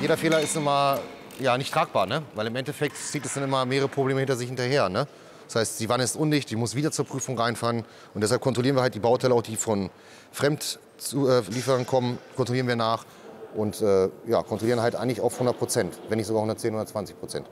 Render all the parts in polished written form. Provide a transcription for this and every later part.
Jeder Fehler ist immer ja, nicht tragbar, ne? Weil im Endeffekt zieht es dann immer mehrere Probleme hinter sich hinterher. Ne? Das heißt, die Wanne ist undicht, die muss wieder zur Prüfung reinfahren. Und deshalb kontrollieren wir halt die Bauteile, auch die von Fremdlieferern kommen, kontrollieren wir nach. Und ja, kontrollieren halt eigentlich auf 100%, wenn nicht sogar 110, 120%.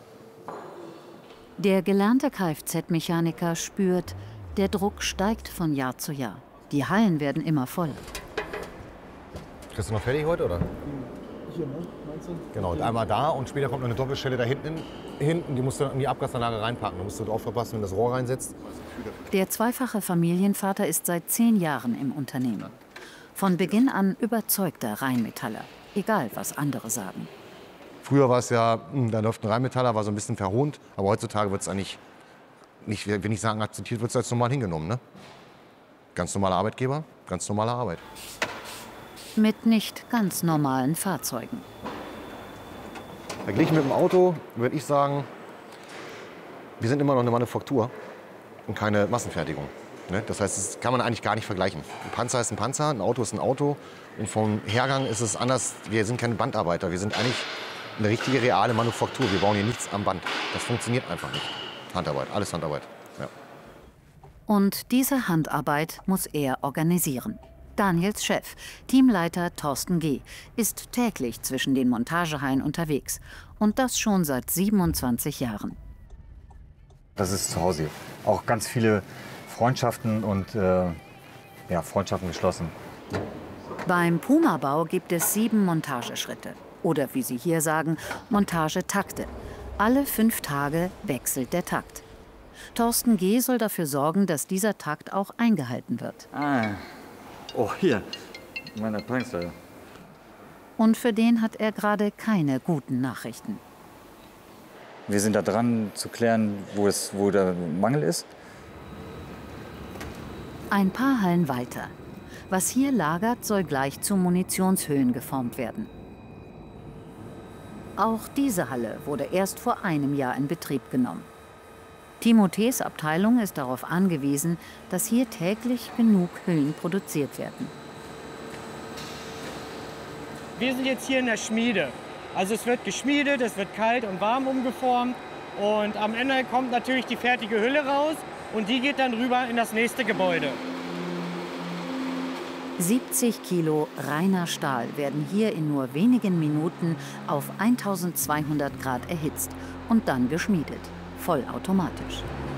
Der gelernte Kfz-Mechaniker spürt, der Druck steigt von Jahr zu Jahr. Die Hallen werden immer voller. Kriegst du noch fertig heute, oder? Hier, ne? Meinst du? Genau, und einmal da und später kommt noch eine Doppelstelle da hinten. Die musst du in die Abgasanlage reinpacken. Da musst du drauf verpassen, wenn das Rohr reinsetzt. Der zweifache Familienvater ist seit 10 Jahren im Unternehmen. Von Beginn an überzeugter Rheinmetaller, egal was andere sagen. Früher war es ja, da läuft ein Rheinmetaller, war so ein bisschen verhohnt. Aber heutzutage wird es eigentlich, nicht, wenn ich sagen akzeptiert, wird es als normal hingenommen. Ne? Ganz normaler Arbeitgeber, ganz normale Arbeit. Mit nicht ganz normalen Fahrzeugen. Verglichen mit dem Auto würde ich sagen, wir sind immer noch eine Manufaktur und keine Massenfertigung. Ne? Das heißt, das kann man eigentlich gar nicht vergleichen. Ein Panzer ist ein Panzer, ein Auto ist ein Auto. Und vom Hergang ist es anders. Wir sind keine Bandarbeiter, wir sind eigentlich eine richtige, reale Manufaktur. Wir bauen hier nichts am Band. Das funktioniert einfach nicht. Handarbeit, alles Handarbeit. Ja. Und diese Handarbeit muss er organisieren. Daniels Chef, Teamleiter Thorsten G., ist täglich zwischen den Montagehallen unterwegs. Und das schon seit 27 Jahren. Das ist zu Hause. Auch ganz viele Freundschaften und ja, Freundschaften geschlossen. Beim Puma-Bau gibt es 7 Montageschritte. Oder wie sie hier sagen, Montagetakte. Alle 5 Tage wechselt der Takt. Thorsten G. soll dafür sorgen, dass dieser Takt auch eingehalten wird. Oh, hier, meine Abteilungsleiter. Und für den hat er gerade keine guten Nachrichten. Wir sind da dran zu klären, wo der Mangel ist. Ein paar Hallen weiter. Was hier lagert, soll gleich zu Munitionshüllen geformt werden. Auch diese Halle wurde erst vor einem Jahr in Betrieb genommen. Timothees Abteilung ist darauf angewiesen, dass hier täglich genug Hüllen produziert werden. Wir sind jetzt hier in der Schmiede. Also es wird geschmiedet, es wird kalt und warm umgeformt. Und am Ende kommt natürlich die fertige Hülle raus und die geht dann rüber in das nächste Gebäude. 70 Kilo reiner Stahl werden hier in nur wenigen Minuten auf 1200 Grad erhitzt und dann geschmiedet. Vollautomatisch.